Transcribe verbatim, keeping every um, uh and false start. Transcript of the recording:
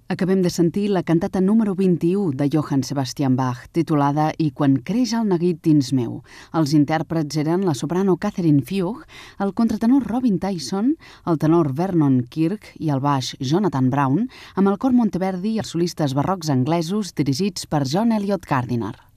Acabem de sentir la cantata número vint-i-u de Johann Sebastian Bach, titulada I quan creix el neguit dins meu. Els intèrprets eren la soprano Catherine Fuge, el contratenor Robin Tyson, el tenor Vernon Kirk i el baix Jonathan Brown, amb el cor Monteverdi i els solistes barrocs anglesos dirigits per John Eliot Gardiner.